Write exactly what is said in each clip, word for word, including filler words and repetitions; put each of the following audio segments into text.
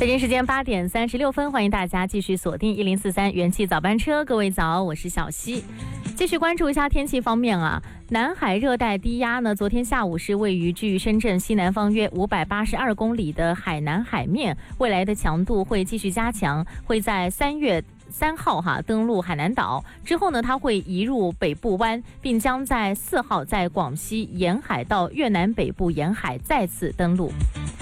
北京时间八点三十六分，欢迎大家继续锁定一零四三元气早班车。各位早，我是小溪。继续关注一下天气方面啊，南海热带低压呢，昨天下午是位于距深圳西南方约五百八十二公里的海南海面，未来的强度会继续加强，会在三月三号哈登陆海南岛之后呢，它会移入北部湾，并将在四号在广西沿海到越南北部沿海再次登陆。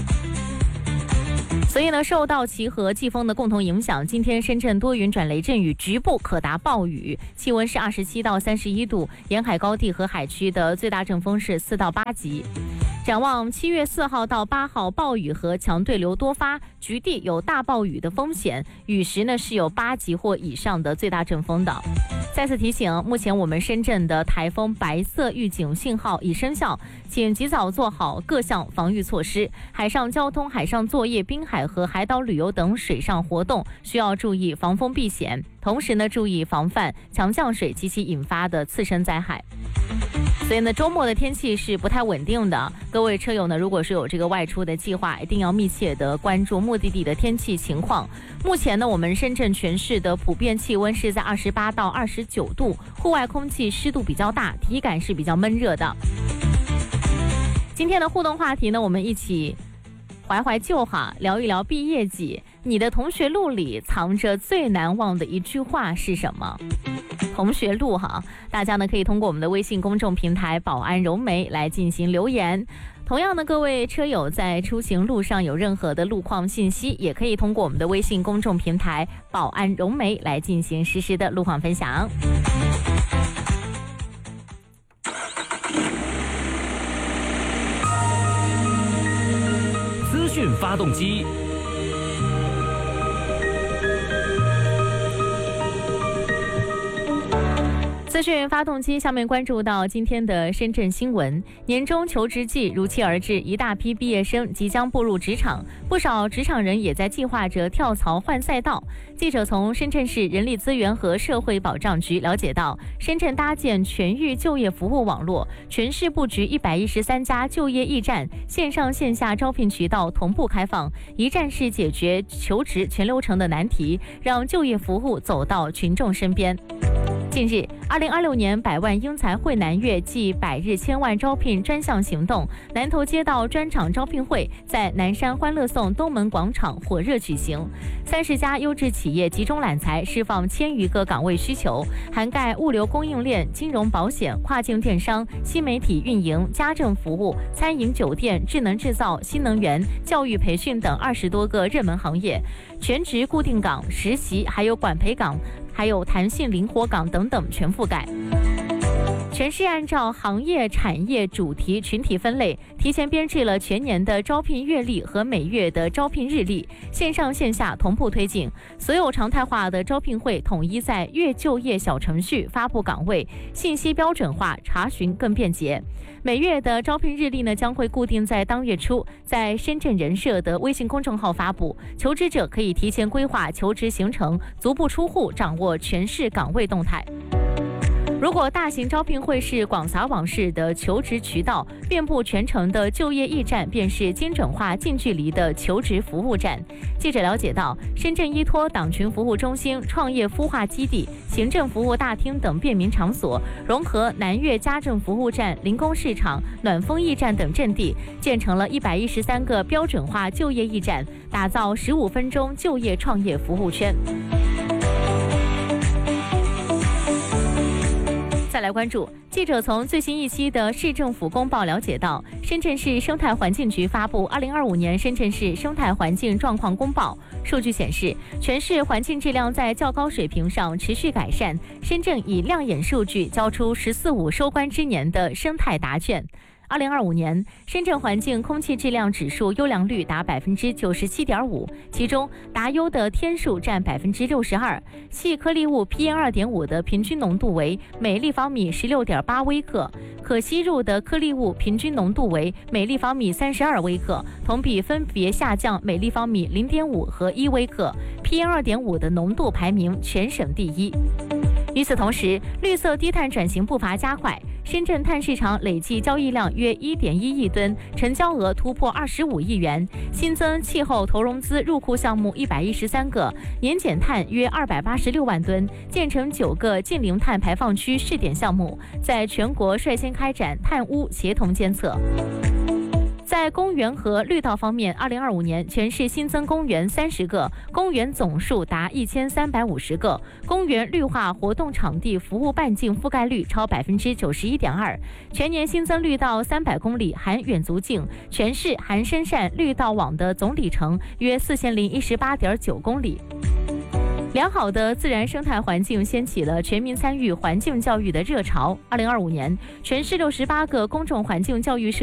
所以呢，受到其和季风的共同影响，今天深圳多云转雷阵雨，局部可达暴雨，气温是二十七到三十一度，沿海高地和海区的最大阵风是四到八级。展望七月四号到八号，暴雨和强对流多发，局地有大暴雨的风险，雨时呢是有八级或以上的最大阵风的。再次提醒，目前我们深圳的台风白色预警信号已生效，请及早做好各项防御措施。海上交通、海上作业、滨海和海岛旅游等水上活动需要注意防风避险，同时呢，注意防范强降水及其引发的次生灾害。所以呢，周末的天气是不太稳定的，各位车友呢，如果是有这个外出的计划，一定要密切的关注目的地的天气情况。目前呢，我们深圳全市的普遍气温是在二十八到二十九度，户外空气湿度比较大，体感是比较闷热的。今天的互动话题呢，我们一起怀怀旧哈，聊一聊毕业季。你的同学录里藏着最难忘的一句话是什么？同学录哈，大家呢可以通过我们的微信公众平台保安融媒来进行留言。同样呢，各位车友在出行路上有任何的路况信息，也可以通过我们的微信公众平台保安融媒来进行实时的路况分享。 资讯发动机。 资讯发动机，下面关注到今天的深圳新闻。年终求职季如期而至，一大批毕业生即将步入职场，不少职场人也在计划着跳槽换赛道。记者从深圳市人力资源和社会保障局了解到，深圳搭建全域就业服务网络，全市布局一百一十三家就业驿站，线上线下招聘渠道同步开放，一站式解决求职全流程的难题，让就业服务走到群众身边。近日，二零二六年百万英才汇南粤暨百日千万招聘专项行动南头街道专场招聘会在南山欢乐颂东门广场火热举行，三十家优质企业集中揽才，释放千余个岗位需求，涵盖物流供应链、金融保险、跨境电商、新媒体运营、家政服务、餐饮酒店、智能制造、新能源、教育培训等二十多个热门行业，全职固定岗、实习还有管培岗，还有弹性灵活岗等等全覆盖。全市按照行业、产业、主题、群体分类，提前编制了全年的招聘月历和每月的招聘日历，线上线下同步推进。所有常态化的招聘会统一在月就业小程序发布岗位，信息标准化，查询更便捷。每月的招聘日历呢，将会固定在当月初在深圳人社的微信公众号发布，求职者可以提前规划求职行程，足不出户掌握全市岗位动态。如果大型招聘会是广撒网式的求职渠道，遍布全城的就业驿站便是精准化、近距离的求职服务站。记者了解到，深圳依托党群服务中心、创业孵化基地、行政服务大厅等便民场所，融合南粤家政服务站、零工市场、暖丰驿站等阵地，建成了一百一十三个标准化就业驿站，打造十五分钟就业创业服务圈。再来关注，记者从最新一期的市政府公报了解到，深圳市生态环境局发布二零二五年深圳市生态环境状况公报。数据显示，全市环境质量在较高水平上持续改善，深圳以亮眼数据交出“十四五”收官之年的生态答卷。二零二五年，深圳环境空气质量指数优良率达百分之九十七点五，其中达优的天数占百分之六十二，细颗粒物 P M 二点五 的平均浓度为每立方米十六点八微克，可吸入的颗粒物平均浓度为每立方米三十二微克，同比分别下降每立方米零点五和一微克 ，P M 二点五 的浓度排名全省第一。 与此同时，绿色低碳转型步伐加快，深圳碳市场累计交易量约 一点一亿吨，成交额突破二十五亿元，新增气候投融资入库项目一百一十三个，年减碳约二百八十六万吨，建成九个近零碳排放区试点项目，在全国率先开展碳污协同监测。在公园和绿道方面，二零二五年全市新增公园三十个，公园总数达一千三百五十个，公园绿化活动场地服务半径覆盖率超百分之九十一点二，全年新增绿道三百公里含远足径，全市含深善绿道网的总里程约四千零一十八点九公里。良好的自然生态环境掀起了全民参与环境教育的热潮。二零二五年，全市六十八个公众环境教育设